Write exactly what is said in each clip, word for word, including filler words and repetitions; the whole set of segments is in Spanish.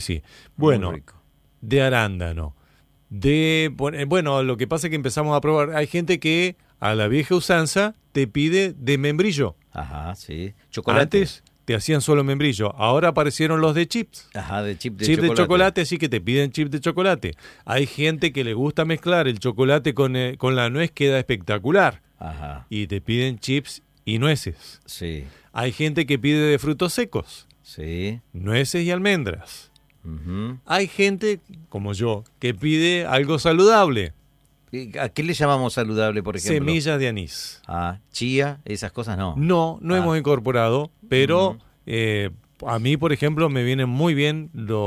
Sí. Bueno, Muy rico. de arándano. De, bueno, lo que pasa es que empezamos a probar. Hay gente que a la vieja usanza te pide de membrillo. Ajá, sí. Chocolate. Antes te hacían solo membrillo. Ahora aparecieron los de chips. Ajá, de chip de chip chocolate. de chocolate, así que te piden chip de chocolate. Hay gente que le gusta mezclar el chocolate con, eh, con la nuez, queda espectacular. Ajá. Y te piden chips y nueces. Sí. Hay gente que pide de frutos secos, Sí. nueces y almendras. Uh-huh. Hay gente, como yo, que pide algo saludable. ¿A qué le llamamos saludable, por ejemplo? Semillas de anís. Ah, chía, esas cosas no. No, no Ah. hemos incorporado, pero Uh-huh. eh, a mí, por ejemplo, me vienen muy bien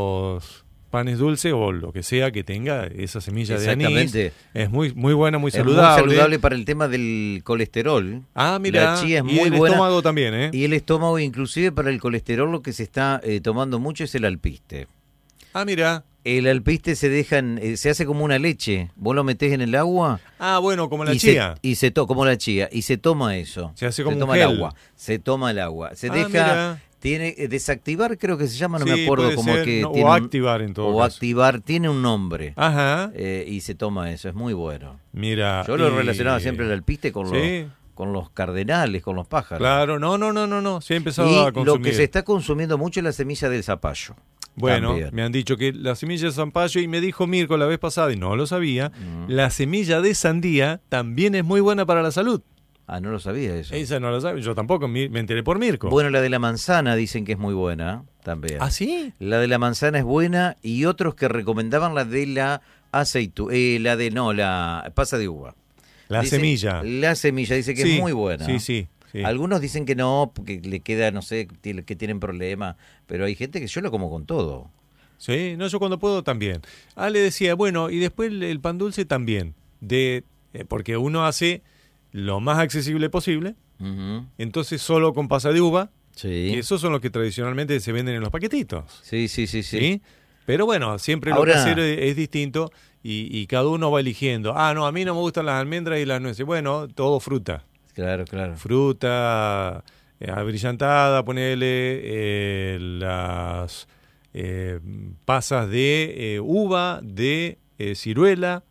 los panes dulces o lo que sea que tenga esa semilla de anís. Exactamente. Es muy muy buena, muy Es saludable. muy saludable para el tema del colesterol. Ah, mira, La chía es y muy el buena. estómago también, ¿eh? Y el estómago, inclusive para el colesterol, lo que se está eh, tomando mucho es el alpiste. Ah, mira. El alpiste se deja, en- eh, se hace como una leche. Vos lo metés en el agua Ah, bueno, como la y chía. se, y se to, como la chía, y se toma eso. Se hace como un toma gel. el agua. Se toma el agua. Se Ah, deja, mira. tiene eh, desactivar, creo que se llama, no Sí, me acuerdo puede cómo ser, que no, tiene o un- activar en todo o caso. activar, tiene un nombre. Ajá. Eh, y se toma eso, es muy bueno. Mira. Yo lo y- relacionaba siempre el alpiste con, Sí. los, con los cardenales, con los pájaros. Claro, no, no, no, no, no. Se ha empezado Y a consumir. lo que se está consumiendo mucho es la semilla del zapallo. Bueno, También. me han dicho que la semilla de zapallo, y me dijo Mirko la vez pasada, y no lo sabía, Mm. la semilla de sandía también es muy buena para la salud. Ah, no lo sabía eso. Esa no la sabe, yo tampoco, mi- me enteré por Mirko. Bueno, la de la manzana dicen que es muy buena también. ¿Ah, sí? La de la manzana es buena y otros que recomendaban la de la aceitu, eh, la de no, la pasa de uva. La Dice- semilla. La semilla dice que Sí, es muy buena. Sí, sí. sí. Algunos dicen que no, porque le queda, no sé, tiene- que tienen problemas, pero hay gente que yo lo como con todo. Sí, no, yo cuando puedo también. Ah, le decía, bueno, y después el, el pan dulce también, de eh, porque uno hace lo más accesible posible, Ujú. entonces solo con pasa de uva, Sí. que esos son los que tradicionalmente se venden en los paquetitos. sí, sí, sí, sí. ¿Sí? Pero bueno, siempre Ahora- lo casero es, es distinto y, y cada uno va eligiendo. Ah, no, a mí no me gustan las almendras y las nueces. Bueno, todo fruta. Claro, claro. Fruta eh, abrillantada, ponele eh, las eh, pasas de eh, uva, de eh, ciruela,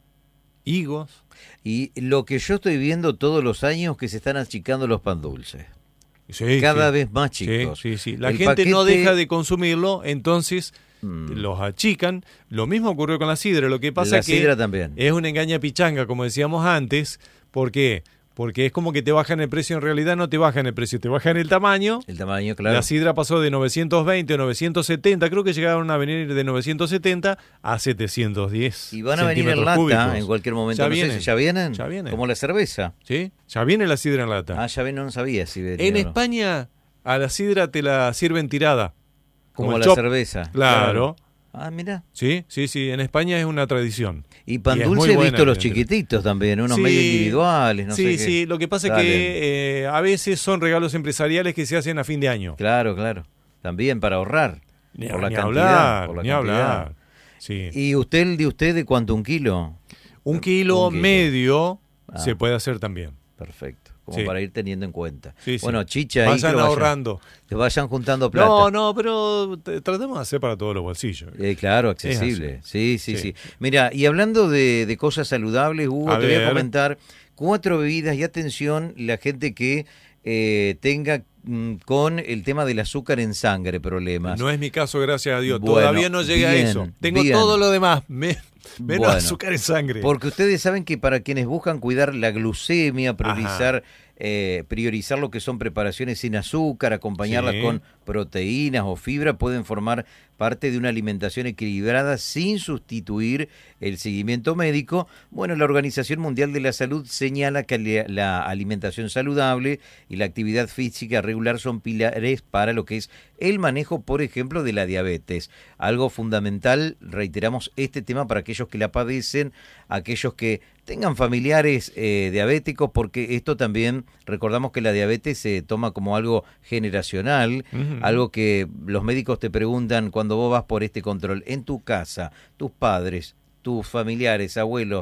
higos. Y lo que yo estoy viendo todos los años que se están achicando los pan dulces. Sí, Cada sí. vez más Sí, chicos. sí, sí. La El gente no paquete- deja de consumirlo, entonces Mm. los achican. Lo mismo ocurrió con la sidra. Lo que pasa La es que sidra también. es una engaña pichanga, como decíamos antes. ¿Por qué? Porque es como que te bajan el precio, en realidad no te bajan el precio, te bajan el tamaño. El tamaño, claro. La sidra pasó de novecientos veinte o novecientos setenta, creo que llegaron a venir de novecientos setenta a setecientos diez. Y van a venir en centímetros lata cúbicos. en cualquier momento. Ya no sé vienen. si ya vienen. Ya vienen. Como la cerveza. ¿Sí? Ya viene la sidra en lata. Ah, ya ven, no sabía si venía en o no. España a la sidra te la sirven tirada. Como, Como el la chop. cerveza. Claro. Ah, mira. Sí, sí, sí. En España es una tradición. Y pan Y es dulce muy he buena, visto los evidentemente. chiquititos también, unos Sí. medio individuales, no sí, sé qué. sí. Lo que pasa es Salen. que eh, a veces son regalos empresariales que se hacen a fin de año. Claro, claro. También para ahorrar. Ni, por la ni cantidad. hablar, por la ni cantidad. hablar. Sí. ¿Y usted, el de usted, de cuánto? ¿Un kilo? Un kilo, Un kilo. medio Ah. se puede hacer también. Perfecto. Como Sí. para ir teniendo en cuenta. Sí, sí. Bueno, chicha, ahí Vayan que lo ahorrando. Que vayan juntando plata. No, no, pero t- tratemos de hacer para todos los bolsillos. Eh, claro, accesible. Sí, sí, sí, Sí. Mira, y hablando de, de cosas saludables, Hugo, A te voy a ver. comentar cuatro bebidas y atención, la gente que eh, tenga mm, con el tema del azúcar en sangre problemas. No es mi caso, gracias a Dios. Bueno, Todavía no llegué bien, a eso. Tengo bien. todo lo demás, me- menos Bueno, azúcar en sangre. Porque ustedes saben que para quienes buscan cuidar la glucemia, priorizar, eh, priorizar lo que son preparaciones sin azúcar, acompañarlas Sí. con proteínas o fibra, pueden formar parte de una alimentación equilibrada sin sustituir el seguimiento médico. Bueno, la Organización Mundial de la Salud señala que la, la alimentación saludable y la actividad física regular son pilares para lo que es el manejo, por ejemplo, de la diabetes. Algo fundamental, reiteramos este tema para aquellos que la padecen, aquellos que tengan familiares eh, diabéticos, porque esto también, recordamos que la diabetes se toma como algo generacional, Ujú. algo que los médicos te preguntan cuando vos vas por este control. En tu casa, tus padres, tus familiares, abuelos,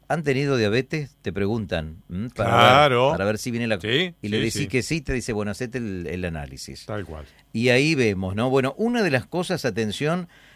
¿han tenido diabetes? Te preguntan. ¿m? Para Claro. Ver, para ver si viene la... Sí, y le sí, decís sí. que sí, te dice, bueno, hacete el, el análisis. Tal cual. Y ahí vemos, ¿no? Bueno, una de las cosas, atención,